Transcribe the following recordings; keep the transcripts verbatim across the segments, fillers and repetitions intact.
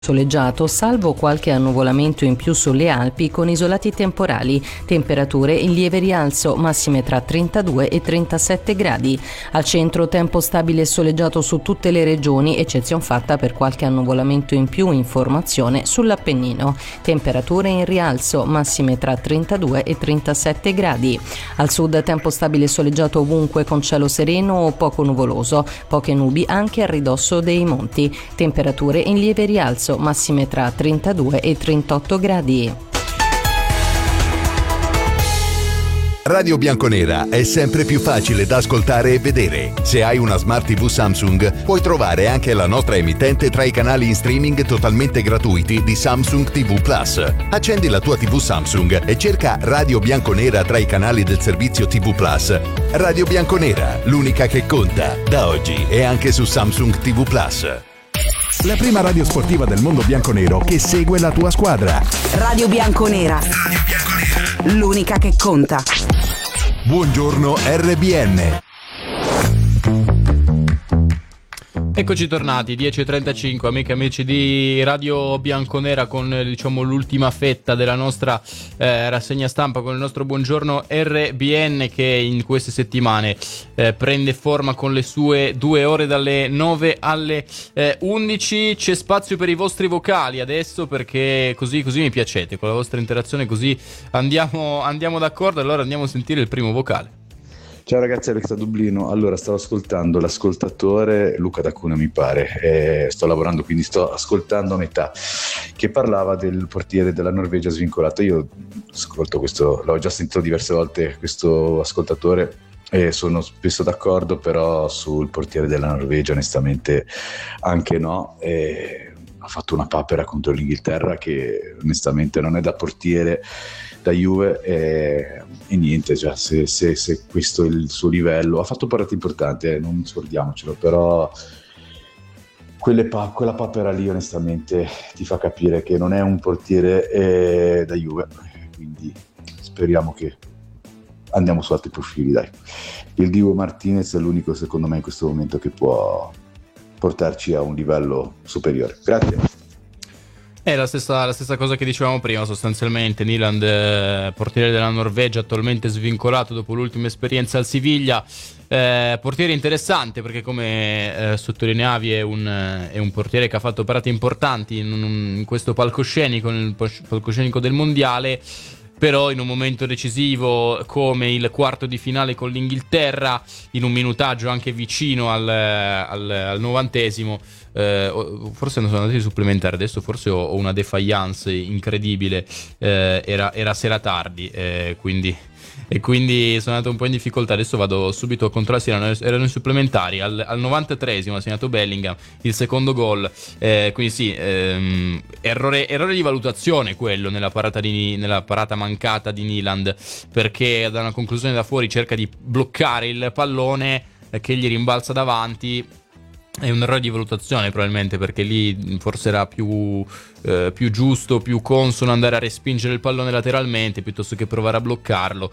Soleggiato, salvo qualche annuvolamento in più sulle Alpi con isolati temporali, temperature in lieve rialzo, massime tra trentadue e trentasette gradi. Al centro tempo stabile e soleggiato su tutte le regioni, eccezion fatta per qualche annuvolamento in più in formazione sull'Appennino. Temperature in rialzo, massime tra trentadue e trentasette gradi. Al sud tempo stabile e soleggiato ovunque con cielo sereno o poco nuvoloso, poche nubi anche a ridosso dei monti. Temperature in lieve rialzo, massime tra trentadue e trentotto gradi. Radio Bianconera è sempre più facile da ascoltare e vedere. Se hai una Smart tivù Samsung, puoi trovare anche la nostra emittente tra i canali in streaming totalmente gratuiti di Samsung tivù Plus. Accendi la tua tivù Samsung e cerca Radio Bianconera tra i canali del servizio tivù Plus. Radio Bianconera, l'unica che conta. Da oggi è anche su Samsung tivù Plus. La prima radio sportiva del mondo bianconero che segue la tua squadra. Radio Bianconera. Radio Bianconera. L'unica che conta. Buongiorno R B N. Eccoci tornati, dieci e trentacinque, amiche e amici di Radio Bianconera, con diciamo l'ultima fetta della nostra eh, rassegna stampa, con il nostro buongiorno R B N che in queste settimane eh, prende forma con le sue due ore dalle nove alle eh, undici. C'è spazio per i vostri vocali adesso, perché così, così mi piacete, con la vostra interazione così andiamo, andiamo d'accordo. Allora andiamo a sentire il primo vocale. Ciao ragazzi, Alex da Dublino. Allora, stavo ascoltando l'ascoltatore Luca D'Acuna, mi pare, eh, sto lavorando, quindi sto ascoltando a metà, che parlava del portiere della Norvegia svincolato. Io ascolto questo, l'ho già sentito diverse volte, questo ascoltatore, e sono spesso d'accordo, però sul portiere della Norvegia onestamente anche no. E ha fatto una papera contro l'Inghilterra che onestamente non è da portiere da Juve, e, e niente, cioè, se, se, se questo è il suo livello, ha fatto parate importanti, eh, non scordiamocelo, però quelle pa- quella papera lì onestamente ti fa capire che non è un portiere eh, da Juve, quindi speriamo che andiamo su altri profili, dai. Il Divo Martinez è l'unico secondo me in questo momento che può portarci a un livello superiore. Grazie. È la stessa, la stessa cosa che dicevamo prima, sostanzialmente. Nyland, eh, portiere della Norvegia, attualmente svincolato dopo l'ultima esperienza al Siviglia. Eh, portiere interessante, perché come eh, sottolineavi è un, è un portiere che ha fatto parate importanti in, un, in questo palcoscenico, nel palcoscenico del mondiale. Però in un momento decisivo come il quarto di finale con l'Inghilterra, in un minutaggio anche vicino al, al, al novantesimo, eh, forse non sono andati supplementari, adesso forse ho, ho una defiance incredibile, eh, era, era sera tardi, eh, quindi... e quindi sono andato un po' in difficoltà. Adesso vado subito a controllare, sì, erano, erano i supplementari. Al, al novantatreesimo ha segnato Bellingham il secondo gol, eh, quindi sì, ehm, errore, errore di valutazione quello nella parata, di, nella parata mancata di Nyland, perché da una conclusione da fuori cerca di bloccare il pallone eh, che gli rimbalza davanti. È un errore di valutazione probabilmente, perché lì forse era più, eh, più giusto, più consono andare a respingere il pallone lateralmente piuttosto che provare a bloccarlo.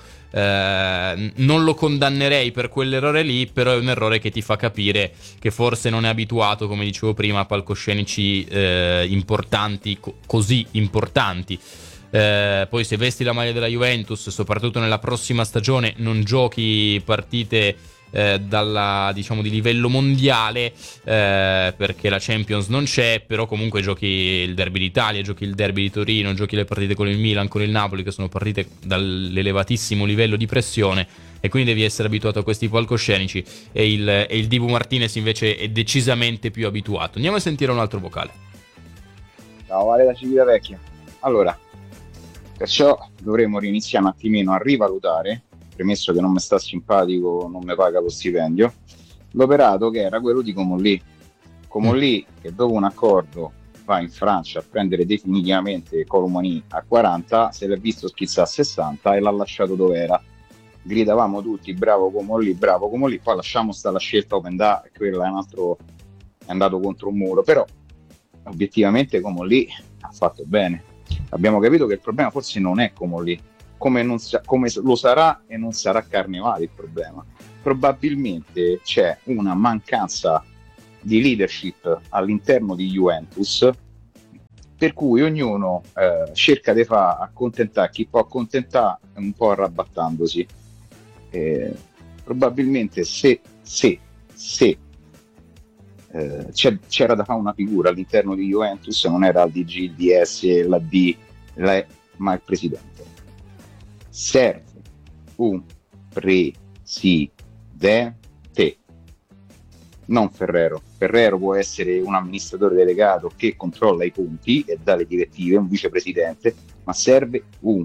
Eh, non lo condannerei per quell'errore lì, però è un errore che ti fa capire che forse non è abituato, come dicevo prima, a palcoscenici eh, importanti, co- così importanti. Eh, poi se vesti la maglia della Juventus, soprattutto nella prossima stagione, non giochi partite Eh, dalla, diciamo, di livello mondiale, eh, perché la Champions non c'è, però comunque giochi il derby d'Italia, giochi il derby di Torino, giochi le partite con il Milan, con il Napoli, che sono partite dall'elevatissimo livello di pressione, e quindi devi essere abituato a questi palcoscenici, e il, e il Dibu Martinez invece è decisamente più abituato. Andiamo a sentire un altro vocale. Ciao, Vale da Civitavecchia. Allora, perciò dovremmo riniziare un attimino a rivalutare, premesso che non mi sta simpatico, non mi paga lo stipendio, l'operato che era quello di Comolli. Comolli mm. che dopo un accordo va in Francia a prendere definitivamente Colomani a quaranta, se l'è visto schizzare a sessanta e l'ha lasciato dove era. Gridavamo tutti bravo Comolli, bravo Comolli, poi lasciamo sta la scelta open da, quella è un altro, è andato contro un muro, però obiettivamente Comolli ha fatto bene. Abbiamo capito che il problema forse non è Comolli, Come, non sa- come lo sarà e non sarà Carnevale il problema. Probabilmente c'è una mancanza di leadership all'interno di Juventus, per cui ognuno eh, cerca di far accontentare chi può accontentare, un po' arrabattandosi. Eh, probabilmente se, se, se eh, c'era da fare una figura all'interno di Juventus, non era il D G, il D S, la D, la E, ma il presidente. Serve un presidente, non Ferrero. Ferrero può essere un amministratore delegato che controlla i punti e dà le direttive, un vicepresidente, ma serve un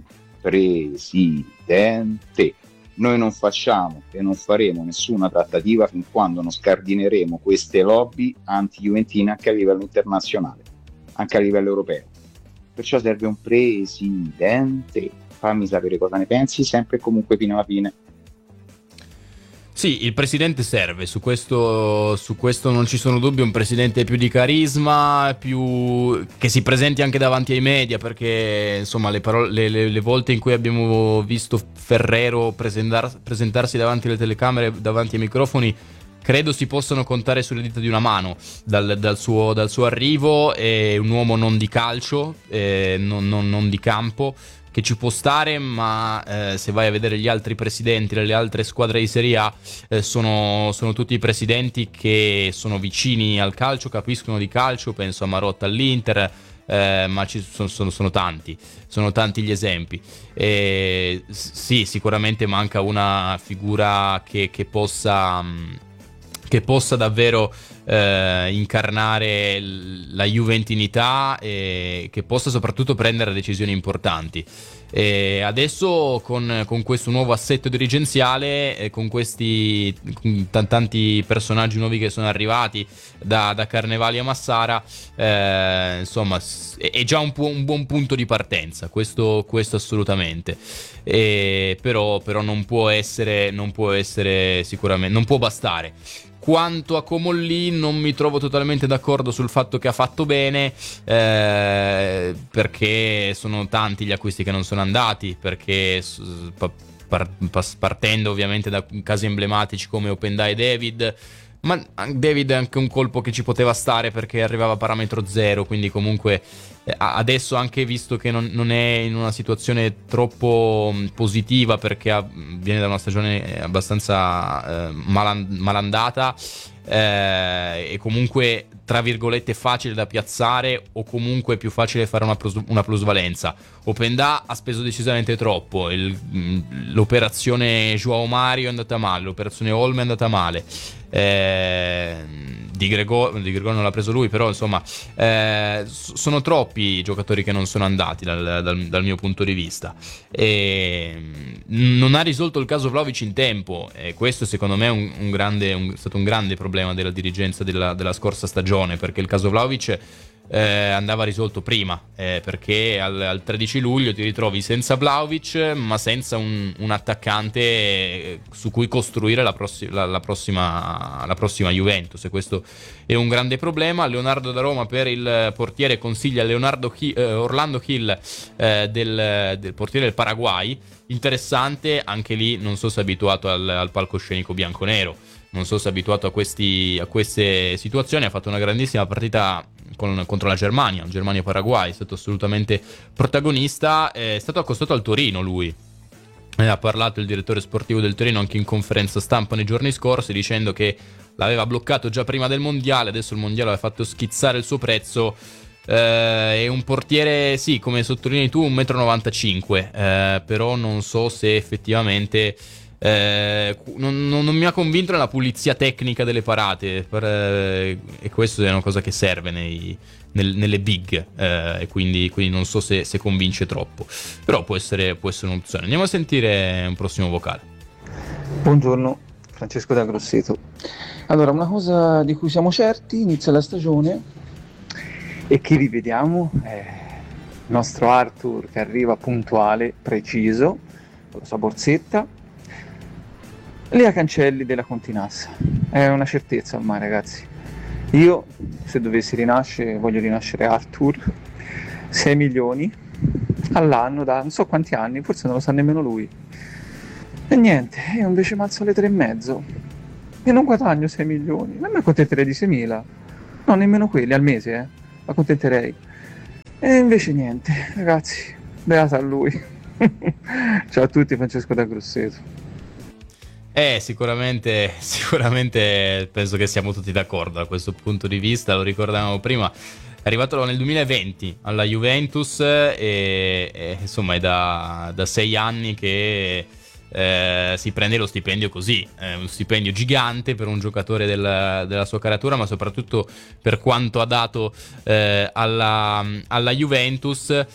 presidente. Noi non facciamo e non faremo nessuna trattativa fin quando non scardineremo queste lobby anti-juventine anche a livello internazionale, anche a livello europeo. Perciò serve un presidente. Fammi sapere cosa ne pensi, sempre e comunque fino alla fine. Sì, il presidente serve, su questo, su questo non ci sono dubbi, un presidente più di carisma, più che si presenti anche davanti ai media, perché insomma le, parole, le, le, le volte in cui abbiamo visto Ferrero presentar, presentarsi davanti alle telecamere, davanti ai microfoni, credo si possano contare sulle dita di una mano dal, dal, suo, dal suo arrivo. È un uomo non di calcio, eh, non, non, non di campo, che ci può stare, ma eh, se vai a vedere gli altri presidenti delle altre squadre di Serie A, eh, sono, sono tutti presidenti che sono vicini al calcio, capiscono di calcio, penso a Marotta all'Inter, eh, ma ci sono, sono, sono tanti, sono tanti gli esempi. E, sì, sicuramente manca una figura che, che possa... che possa davvero eh, incarnare la juventinità e che possa soprattutto prendere decisioni importanti. E adesso con, con questo nuovo assetto dirigenziale, eh, con questi con t- tanti personaggi nuovi che sono arrivati da, da Carnevali a Massara, eh, insomma è, è già un, pu- un buon punto di partenza, questo, questo assolutamente. E però, però non può essere, non può essere sicuramente, non può bastare. Quanto a Comolli non mi trovo totalmente d'accordo sul fatto che ha fatto bene, eh, perché sono tanti gli acquisti che non sono andati, perché par- partendo ovviamente da casi emblematici come Openda e David, ma David è anche un colpo che ci poteva stare perché arrivava a parametro zero, quindi comunque eh, adesso, anche visto che non, non è in una situazione troppo mh, positiva, perché ha, viene da una stagione abbastanza eh, malan- malandata, eh, e comunque tra virgolette facile da piazzare, o comunque più facile fare una, plus- una plusvalenza. Openda ha speso decisamente troppo, il, mh, l'operazione Joao Mario è andata male, l'operazione Olme è andata male. Eh, di Gregor, di Gregor non l'ha preso lui, però insomma eh, sono troppi i giocatori che non sono andati dal, dal, dal mio punto di vista, e non ha risolto il caso Vlahovic in tempo, e questo secondo me è un, un grande, un, è stato un grande problema della dirigenza della, della scorsa stagione, perché il caso Vlahovic Eh, andava risolto prima, eh, perché al, al tredici luglio ti ritrovi senza Vlahovic, ma senza un, un attaccante eh, su cui costruire la, prossi- la, la, prossima, la prossima Juventus, e questo è un grande problema. Leonardo da Roma per il portiere consiglia Leonardo Hi- eh, Orlando Hill, eh, del, del portiere del Paraguay. Interessante, anche lì non so se è abituato al, al palcoscenico bianconero, non so se è abituato a, questi, a queste situazioni. Ha fatto una grandissima partita con, contro la Germania, Germania-Paraguay, è stato assolutamente protagonista, è stato accostato al Torino lui. Eh, ha parlato il direttore sportivo del Torino anche in conferenza stampa nei giorni scorsi, dicendo che l'aveva bloccato già prima del mondiale, adesso il mondiale aveva fatto schizzare il suo prezzo. Eh, è un portiere, sì, come sottolinei tu, un metro e novantacinque, eh, però non so se effettivamente Eh, non, non, non mi ha convinto nella pulizia tecnica delle parate, per, eh, e questo è una cosa che serve nei, nel, nelle big, eh, e quindi, quindi non so se, se convince troppo, però può essere, può essere un'opzione. Andiamo a sentire un prossimo vocale. Buongiorno, Francesco da Grosseto. Allora, una cosa di cui siamo certi: inizia la stagione e chi rivediamo è il nostro Arthur, che arriva puntuale, preciso, con la sua borsetta. Lea Cancelli della Continassa, è una certezza ormai, ragazzi. Io, se dovessi rinascere, voglio rinascere Arthur. sei milioni all'anno da non so quanti anni, forse non lo sa nemmeno lui. E niente, io invece mi alzo alle tre e mezzo e non guadagno sei milioni, ma mi accontenterei di seimila, no, nemmeno quelli al mese, eh, mi accontenterei. E invece niente, ragazzi, beata a lui. Ciao a tutti, Francesco da Grosseto. Eh, sicuramente, sicuramente penso che siamo tutti d'accordo da questo punto di vista, lo ricordavamo prima. È arrivato nel duemilaventi alla Juventus e, e insomma è da, da sei anni che eh, si prende lo stipendio così, è uno stipendio gigante per un giocatore del, della sua caratura, ma soprattutto per quanto ha dato eh, alla, alla Juventus e,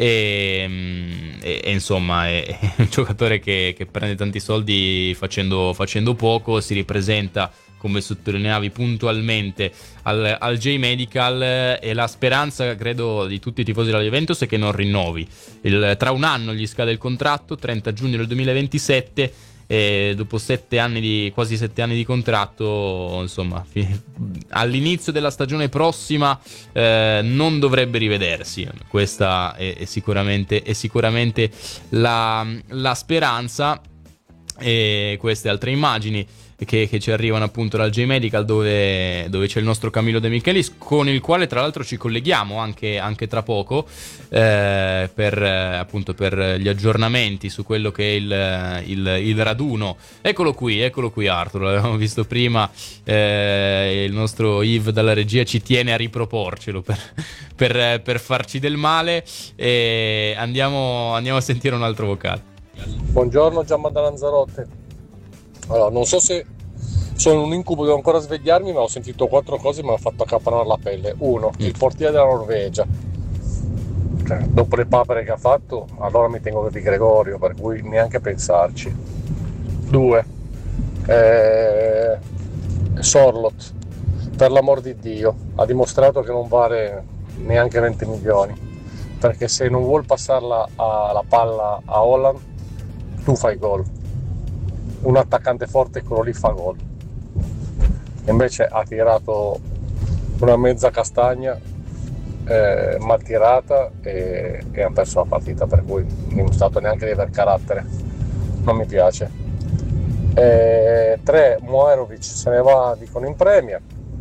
e, e insomma è, è un giocatore che, che prende tanti soldi facendo, facendo poco, si ripresenta, come sottolineavi puntualmente, al, al J-Medical, e la speranza, credo, di tutti i tifosi della Juventus è che non rinnovi. Il, tra un anno gli scade il contratto, trenta giugno del duemilaventisette, e dopo sette anni di, quasi sette anni di contratto, insomma, fi, all'inizio della stagione prossima eh, non dovrebbe rivedersi. Questa è, è sicuramente, è sicuramente la, la speranza. E queste altre immagini che, che ci arrivano appunto dal J-Medical, dove, dove c'è il nostro Camillo De Michelis, con il quale tra l'altro ci colleghiamo anche, anche tra poco eh, per eh, appunto per gli aggiornamenti su quello che è il, il, il raduno. Eccolo qui, eccolo qui Arthur, l'avevamo visto prima, eh, il nostro Yves dalla regia ci tiene a riproporcelo per, per, per farci del male, e andiamo, andiamo a sentire un altro vocale. Buongiorno Gianma da Lanzarote. Allora, non so se sono in un incubo, devo ancora svegliarmi, ma ho sentito quattro cose e mi hanno fatto accapanare la pelle. Uno, il portiere della Norvegia, cioè, dopo le papere che ha fatto, allora mi tengo di Gregorio, per cui neanche pensarci. Due, eh, Sorloth, per l'amor di Dio, ha dimostrato che non vale neanche venti milioni, perché se non vuol passarla alla palla a Holland, tu fai gol. Un attaccante forte, quello lì, fa gol. Invece ha tirato una mezza castagna eh, mal tirata e, e ha perso la partita, per cui non è stato neanche di aver carattere, non mi piace. E, tre, Moerovic se ne va, dicono, in Premier.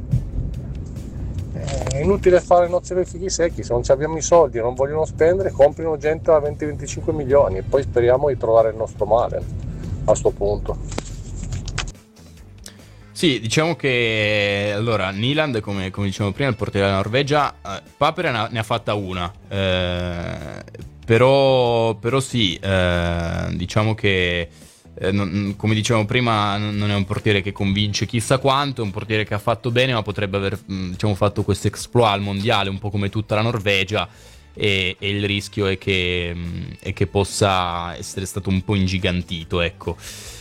È inutile fare nozze dei fighi secchi, se non abbiamo i soldi e non vogliono spendere, comprino gente a venti venticinque milioni e poi speriamo di trovare il nostro male a sto punto. Sì, diciamo che allora Nyland, come, come dicevamo prima, il portiere della Norvegia, eh, Papera ne ha fatta una, eh, però, però sì, eh, diciamo che Eh, non, come dicevamo prima, non è un portiere che convince chissà quanto, è un portiere che ha fatto bene, ma potrebbe aver diciamo fatto questo exploit al mondiale, un po' come tutta la Norvegia, e, e il rischio è che, è che possa essere stato un po' ingigantito, ecco.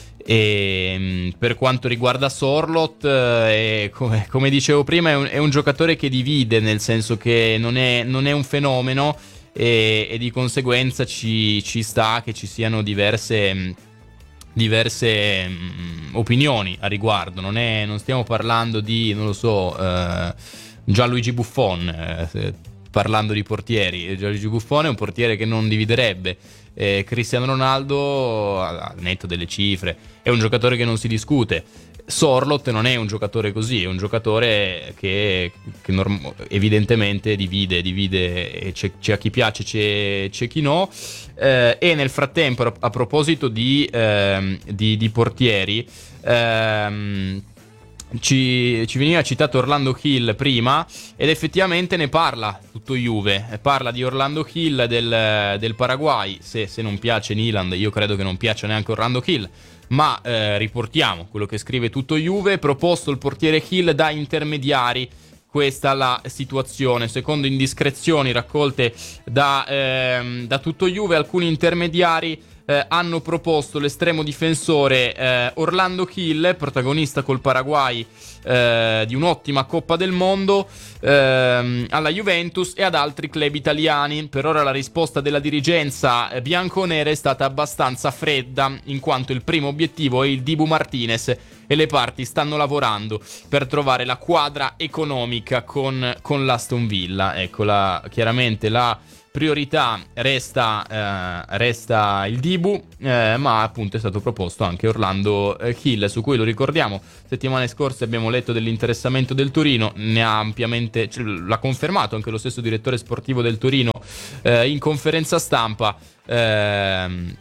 E per quanto riguarda Sorloth, eh, come, come dicevo prima, è un, è un giocatore che divide, nel senso che non è, non è un fenomeno, e, e di conseguenza ci, ci sta che ci siano diverse diverse mh, opinioni a riguardo. Non è, non stiamo parlando di, non lo so, eh, Gianluigi Buffon, eh, parlando di portieri. Gianluigi Buffon è un portiere che non dividerebbe. eh, Cristiano Ronaldo, al netto delle cifre, è un giocatore che non si discute. Sorloth non è un giocatore così, è un giocatore che, che norm- evidentemente divide, divide e c'è, c'è a chi piace, c'è, c'è chi no. Eh, e nel frattempo, a proposito di, ehm, di, di portieri, ehm, ci, ci veniva citato Orlando Hill prima, ed effettivamente ne parla tutto Juve, parla di Orlando Hill del, del Paraguay. Se, se non piace Nyland, io credo che non piaccia neanche Orlando Hill, ma eh, riportiamo quello che scrive tutto Juve: proposto il portiere Hill da intermediari. Questa la situazione. Secondo indiscrezioni raccolte da, ehm, da tutto Juve, alcuni intermediari eh, hanno proposto l'estremo difensore eh, Orlando Hill, protagonista col Paraguay eh, di un'ottima Coppa del Mondo, ehm, alla Juventus e ad altri club italiani. Per ora la risposta della dirigenza eh, bianconera è stata abbastanza fredda, in quanto il primo obiettivo è il Dibu Martinez e le parti stanno lavorando per trovare la quadra economica con, con l'Aston Villa. Ecco, la, chiaramente la priorità resta, eh, resta il Dibu, eh, ma appunto è stato proposto anche Orlando eh, Hill, su cui, lo ricordiamo, settimane scorse abbiamo letto dell'interessamento del Torino. Ne ha ampiamente, cioè, l'ha confermato anche lo stesso direttore sportivo del Torino eh, in conferenza stampa. Ehm,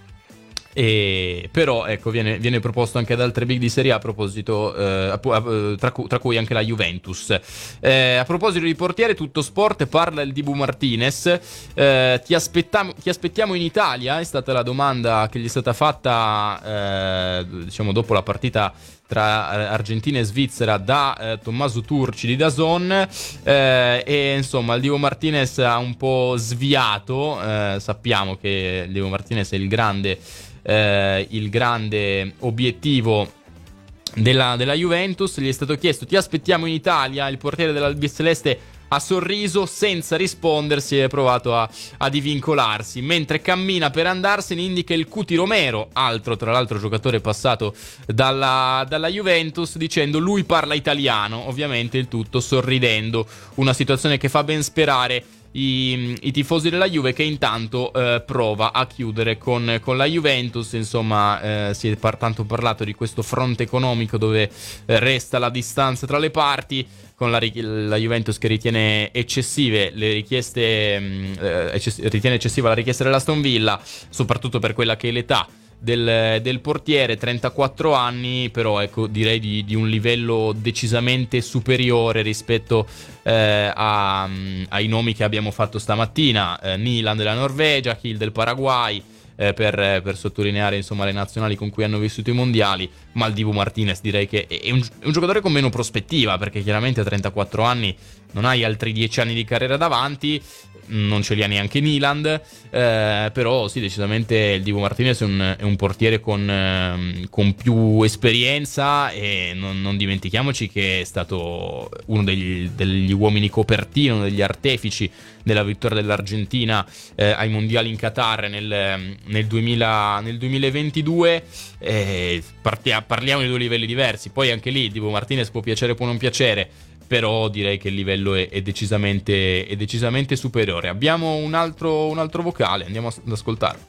E però ecco viene, viene proposto anche ad altre big di Serie A a proposito eh, tra, cu- tra cui anche la Juventus. Eh, a proposito di portiere, Tutto Sport parla il Dibu Martinez. eh, ti, aspettam- ti aspettiamo in Italia? È stata la domanda che gli è stata fatta eh, diciamo dopo la partita tra Argentina e Svizzera da eh, Tommaso Turci di DAZN. eh, e insomma il Dibu Martinez ha un po' sviato. eh, sappiamo che il Dibu Martinez è il grande Eh, il grande obiettivo della, della Juventus. Gli è stato chiesto: ti aspettiamo in Italia? Il portiere dell'Albiceleste ha sorriso senza rispondersi e ha provato a, a divincolarsi. Mentre cammina per andarsene indica il Cuti Romero, altro tra l'altro giocatore passato dalla, dalla Juventus, dicendo: lui parla italiano, ovviamente il tutto sorridendo. Una situazione che fa ben sperare I, i tifosi della Juve, che intanto eh, prova a chiudere con, con la Juventus. Insomma eh, si è par- tanto parlato di questo fronte economico dove eh, resta la distanza tra le parti, con la, la Juventus che ritiene eccessive le richieste mh, eh, eccess- ritiene eccessiva la richiesta dell'Aston Villa, soprattutto per quella che è l'età Del, del portiere, trentaquattro anni, però ecco direi di, di un livello decisamente superiore rispetto eh, a, ai nomi che abbiamo fatto stamattina. eh, Nyland della Norvegia, Hill del Paraguay, eh, per, per sottolineare insomma le nazionali con cui hanno vissuto i mondiali. Ma il Dibu Martinez direi che è un, è un giocatore con meno prospettiva, perché chiaramente a trentaquattro anni non hai altri dieci anni di carriera davanti, non ce li ha neanche Nyland, eh, però sì, decisamente il Dibu Martinez è un, è un portiere con, eh, con più esperienza, e non, non dimentichiamoci che è stato uno degli, degli uomini copertino, uno degli artefici della vittoria dell'Argentina eh, ai mondiali in Qatar nel, nel, duemila, nel duemilaventidue. eh, partia, parliamo di due livelli diversi, poi anche lì il Dibu Martinez può piacere, può non piacere, però direi che il livello è, è, decisamente, è decisamente superiore. Abbiamo un altro, un altro vocale, andiamo ad ascoltarlo.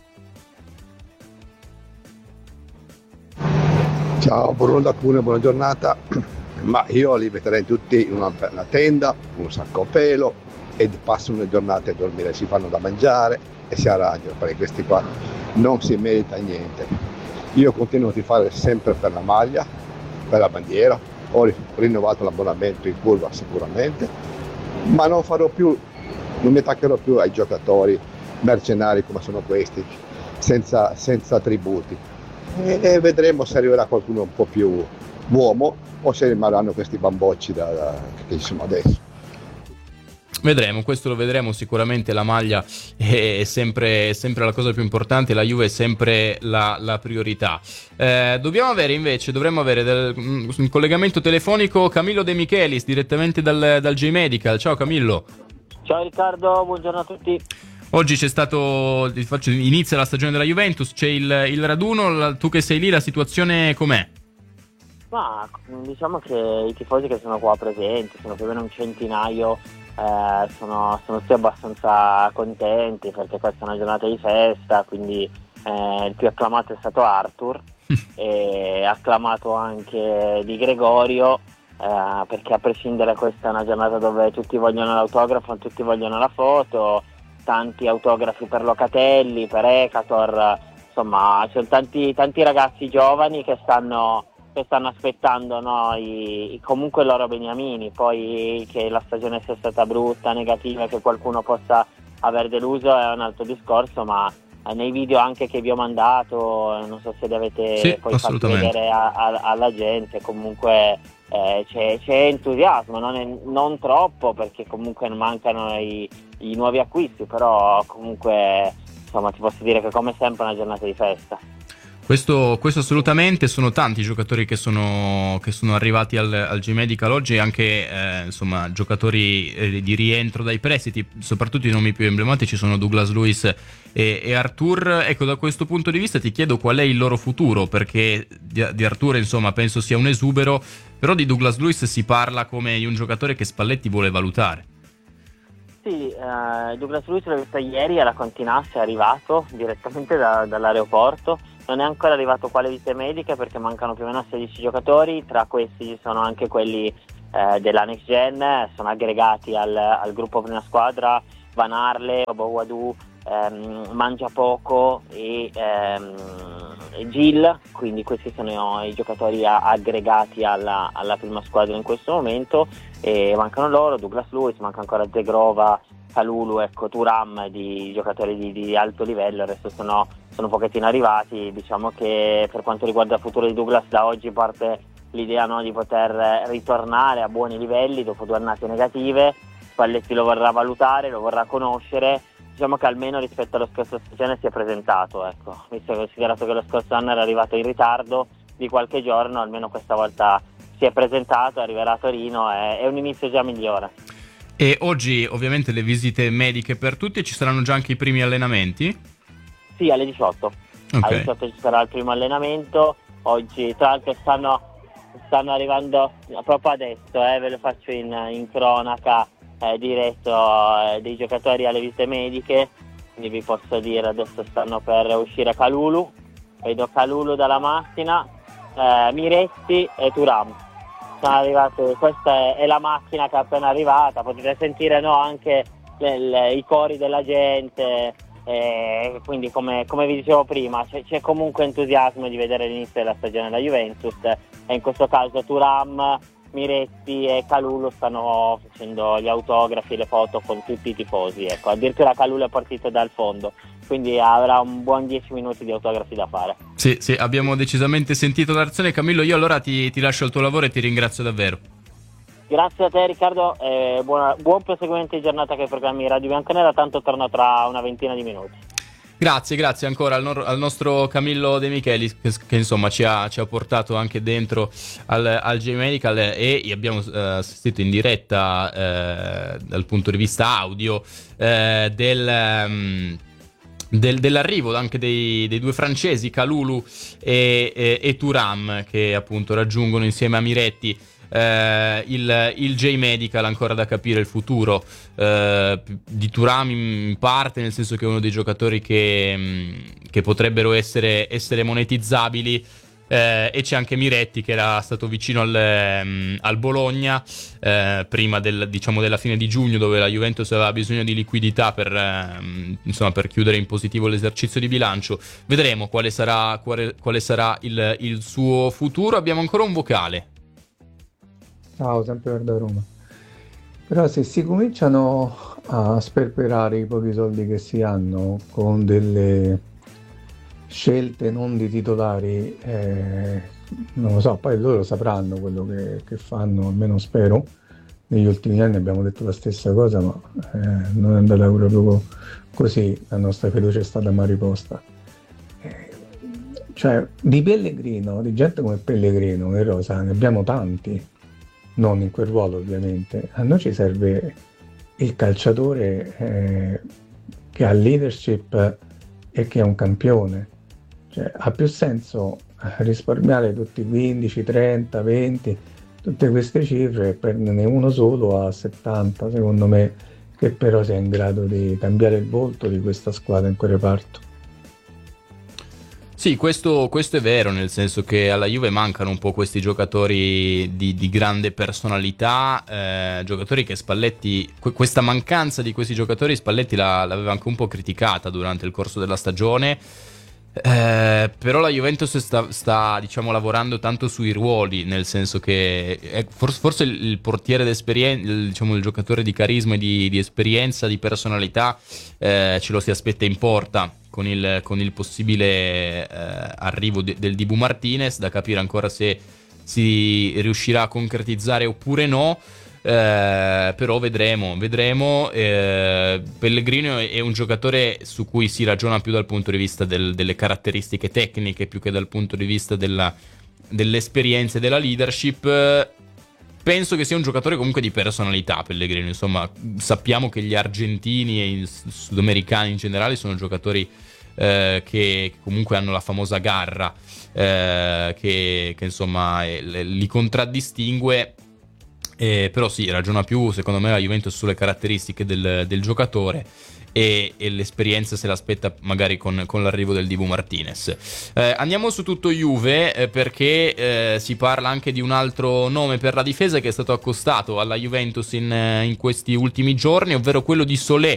Ciao, Bruno da Cuneo, buona giornata. Ma io li metterei tutti in una, una tenda, un sacco a pelo, e passano le giornate a dormire, si fanno da mangiare e si arrangiano, perché questi qua non si merita niente. Io continuo a tifare sempre per la maglia, per la bandiera. Ho rinnovato l'abbonamento in curva sicuramente, ma non farò più, non mi attaccherò più ai giocatori mercenari come sono questi, senza, senza tributi. E, e vedremo se arriverà qualcuno un po' più uomo o se rimarranno questi bambocci da, da, che ci sono adesso. Vedremo, questo lo vedremo sicuramente. La maglia è sempre, è sempre la cosa più importante, la Juve è sempre la, la priorità. Eh, dobbiamo avere invece, dovremmo avere del, un collegamento telefonico Camillo De Michelis direttamente dal, dal J-Medical. Ciao Camillo. Ciao Riccardo, buongiorno a tutti. Oggi c'è stato, inizia la stagione della Juventus, c'è il, il raduno, tu che sei lì, la situazione com'è? Ma diciamo che i tifosi che sono qua presenti, sono più o meno un centinaio, eh, sono, sono tutti abbastanza contenti, perché questa è una giornata di festa, quindi eh, il più acclamato è stato Arthur e acclamato anche Di Gregorio, eh, perché a prescindere questa è una giornata dove tutti vogliono l'autografo, tutti vogliono la foto, tanti autografi per Locatelli, per Ekator, insomma ci sono tanti, tanti ragazzi giovani che stanno che stanno aspettando, no, i, i, comunque i loro beniamini. Poi che la stagione sia stata brutta, negativa, che qualcuno possa aver deluso è un altro discorso, ma eh, nei video anche che vi ho mandato, non so se li avete sì, poi fatti vedere a, a, alla gente, comunque eh, c'è, c'è entusiasmo, non, è, non troppo, perché comunque mancano i, i nuovi acquisti, però comunque insomma ti posso dire che come sempre è una giornata di festa. Questo, questo assolutamente, sono tanti i giocatori che sono, che sono arrivati al, al J-Medical oggi, anche eh, insomma giocatori eh, di rientro dai prestiti, soprattutto i nomi più emblematici sono Douglas Luiz e, e Arthur. Ecco, da questo punto di vista ti chiedo qual è il loro futuro, perché di, di Arthur insomma penso sia un esubero, però di Douglas Luiz si parla come di un giocatore che Spalletti vuole valutare. Sì, eh, Douglas Luiz l'ho visto ieri alla Continasse, è arrivato direttamente da, dall'aeroporto. Non è ancora arrivato qua alle visite mediche perché mancano più o meno sedici giocatori, tra questi ci sono anche quelli eh, della Next Gen, sono aggregati al, al gruppo prima squadra Van Arle, Bowadou, ehm, mangia poco e ehm, Gil, quindi questi sono i giocatori a- aggregati alla, alla prima squadra in questo momento, e mancano loro, Douglas Lewis, manca ancora Zegrova, Kalulu, ecco, Thuram, di giocatori di, di alto livello. Adesso sono, sono un pochettino arrivati. Diciamo che per quanto riguarda il futuro di Douglas, da oggi parte l'idea, no, di poter ritornare a buoni livelli dopo due annate negative. Spalletti lo vorrà valutare, lo vorrà conoscere. Diciamo che almeno rispetto allo scorso stagione si è presentato, ecco, visto che considerato che lo scorso anno era arrivato in ritardo di qualche giorno, almeno questa volta si è presentato, arriverà a Torino, è, è un inizio già migliore. E oggi ovviamente le visite mediche per tutti, e ci saranno già anche i primi allenamenti? Sì, alle diciotto. Okay. Alle diciotto ci sarà il primo allenamento. Oggi, tra l'altro, stanno, stanno arrivando proprio adesso, eh, ve lo faccio in, in cronaca, eh, diretto, eh, dei giocatori alle visite mediche. Quindi vi posso dire, adesso stanno per uscire Kalulu. Vedo Kalulu dalla macchina, eh, Miretti e Thuram. Sono arrivate, questa è la macchina che è appena arrivata, potete sentire, no, anche le, le, i cori della gente, eh, quindi come, come vi dicevo prima c'è, c'è comunque entusiasmo di vedere l'inizio della stagione della Juventus, e in questo caso Thuram, Miretti e Kalulu stanno facendo gli autografi, le foto con tutti i tifosi, ecco, addirittura Kalulu è partito dal fondo, quindi avrà un buon dieci minuti di autografi da fare. Sì, sì, abbiamo decisamente sentito la reazione. Camillo, io allora ti, ti lascio il tuo lavoro e ti ringrazio davvero. Grazie a te Riccardo, e buona, buon proseguimento di giornata che i programmi Radio Bianconera, tanto torno tra una ventina di minuti. Grazie, grazie ancora al, no- al nostro Camillo De Michelis che, che insomma ci ha, ci ha portato anche dentro al, al J-Medical, e abbiamo eh, assistito in diretta eh, dal punto di vista audio eh, del... Um, Del, dell'arrivo anche dei, dei due francesi, Kalulu e, e, e Thuram, che appunto raggiungono insieme a Miretti eh, il, il J-Medical. Ancora da capire il futuro eh, di Thuram in parte, nel senso che è uno dei giocatori che, che potrebbero essere, essere monetizzabili. Eh, e c'è anche Miretti, che era stato vicino al, um, al Bologna eh, prima del, diciamo, della fine di giugno, dove la Juventus aveva bisogno di liquidità per, um, insomma, per chiudere in positivo l'esercizio di bilancio. Vedremo quale sarà, quale, quale sarà il, il suo futuro. Abbiamo ancora un vocale. Ciao, sempre da Roma. Però se si cominciano a sperperare i pochi soldi che si hanno con delle scelte non di titolari, eh, non lo so, poi loro sapranno quello che, che fanno, almeno spero. Negli ultimi anni abbiamo detto la stessa cosa, ma eh, non è andata proprio così, la nostra fiducia è stata mai riposta. Eh, cioè, di Pellegrino, di gente come Pellegrino e Rosa, ne abbiamo tanti, non in quel ruolo ovviamente. A noi ci serve il calciatore eh, che ha leadership e che è un campione. Cioè, ha più senso risparmiare tutti i quindici, trenta, venti, tutte queste cifre e prenderne uno solo a settanta, secondo me, che però sia in grado di cambiare il volto di questa squadra in quel reparto. Sì, questo, questo è vero, nel senso che alla Juve mancano un po' questi giocatori di, di grande personalità, eh, giocatori che Spalletti, questa mancanza di questi giocatori Spalletti la, l'aveva anche un po' criticata durante il corso della stagione. Eh, però la Juventus sta, sta diciamo lavorando tanto sui ruoli, nel senso che è forse, forse il, il portiere d'esperienza, il, diciamo il giocatore di carisma e di, di esperienza, di personalità, eh, ce lo si aspetta in porta con il, con il possibile eh, arrivo de, del Dibu Martinez, da capire ancora se si riuscirà a concretizzare oppure no. Eh, però vedremo, vedremo. Eh, Pellegrino è, è un giocatore su cui si ragiona più dal punto di vista del, delle caratteristiche tecniche, più che dal punto di vista della, dell'esperienza e della leadership. Penso che sia un giocatore comunque di personalità, Pellegrino. Insomma, sappiamo che gli argentini e i sudamericani in generale sono giocatori eh, che comunque hanno la famosa garra eh, che, che insomma è, li contraddistingue. Eh, però sì, ragiona più secondo me la Juventus sulle caratteristiche del, del giocatore, e, e l'esperienza se l'aspetta magari con, con l'arrivo del Dibu Martinez. Eh, andiamo su tutto Juve eh, perché eh, si parla anche di un altro nome per la difesa che è stato accostato alla Juventus in, in questi ultimi giorni, ovvero quello di Solé,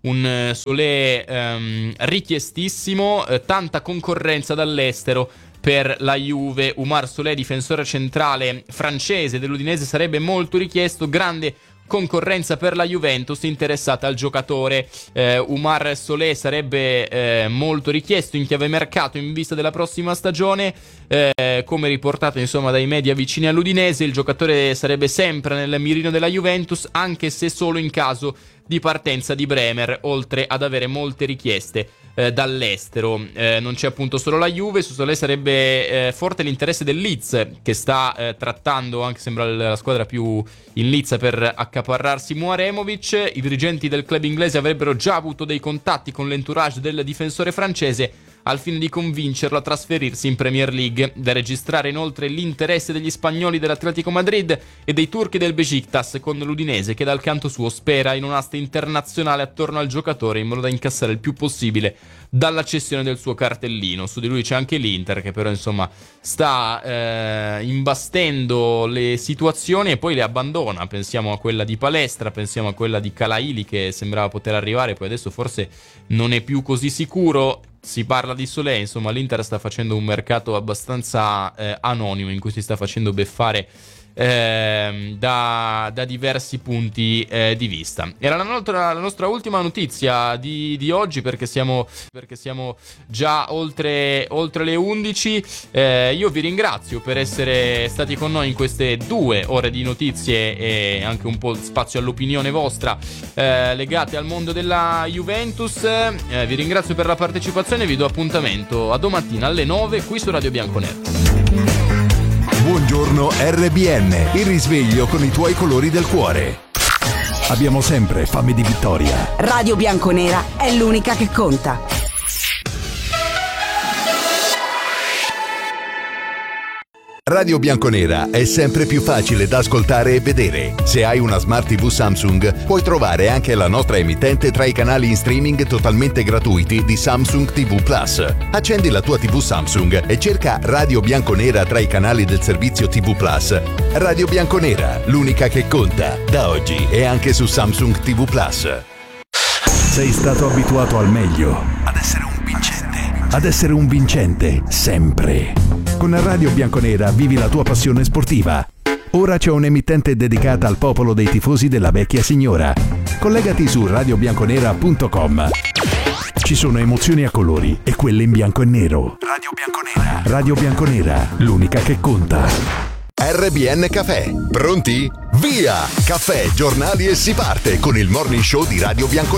un Solé ehm, richiestissimo, eh, tanta concorrenza dall'estero per la Juve. Oumar Solé, difensore centrale francese dell'Udinese, sarebbe molto richiesto, grande concorrenza per la Juventus interessata al giocatore. eh, Oumar Solé sarebbe eh, molto richiesto in chiave mercato in vista della prossima stagione. eh, come riportato insomma dai media vicini all'Udinese, il giocatore sarebbe sempre nel mirino della Juventus, anche se solo in caso di partenza di Bremer, oltre ad avere molte richieste eh, dall'estero. Eh, non c'è appunto solo la Juve, su Solé sarebbe eh, forte l'interesse del Leeds, che sta eh, trattando, anche sembra la squadra più in lizza per accaparrarsi Muaremovic. I dirigenti del club inglese avrebbero già avuto dei contatti con l'entourage del difensore francese al fine di convincerlo a trasferirsi in Premier League. Da registrare inoltre l'interesse degli spagnoli dell'Atletico Madrid e dei turchi del Besiktas, con l'Udinese che dal canto suo spera in un'asta internazionale attorno al giocatore, in modo da incassare il più possibile dalla cessione del suo cartellino. Su di lui c'è anche l'Inter, che però insomma sta eh, imbastendo le situazioni e poi le abbandona. Pensiamo a quella di Palestra, pensiamo a quella di Calaili, che sembrava poter arrivare, poi adesso forse non è più così sicuro. Si parla di Solé, insomma l'Inter sta facendo un mercato abbastanza eh, anonimo, in cui si sta facendo beffare eh, da, da diversi punti eh, di vista. Era la nostra, la nostra ultima notizia di, di oggi, perché siamo, perché siamo già oltre, oltre le undici. Eh, io vi ringrazio per essere stati con noi in queste due ore di notizie e anche un po' spazio all'opinione vostra eh, legate al mondo della Juventus. Eh, vi ringrazio per la partecipazione e vi do appuntamento a domattina alle nove qui su Radio Bianconera. Buongiorno R B N, il risveglio con i tuoi colori del cuore. Abbiamo sempre fame di vittoria. Radio Bianconera è l'unica che conta. Radio Bianconera è sempre più facile da ascoltare e vedere. Se hai una Smart tivù Samsung, puoi trovare anche la nostra emittente tra i canali in streaming totalmente gratuiti di Samsung tivù Plus. Accendi la tua tivù Samsung e cerca Radio Bianconera tra i canali del servizio tivù Plus. Radio Bianconera, l'unica che conta, da oggi e anche su Samsung tivù Plus. Sei stato abituato al meglio, ad essere un vincente, ad essere un vincente sempre. Con Radio Bianconera vivi la tua passione sportiva. Ora c'è un'emittente dedicata al popolo dei tifosi della vecchia signora. Collegati su radio bianconera punto com. Ci sono emozioni a colori e quelle in bianco e nero. Radio Bianconera. Radio Bianconera, l'unica che conta. R B N Caffè. Pronti? Via! Caffè, giornali e si parte con il morning show di Radio Bianconera.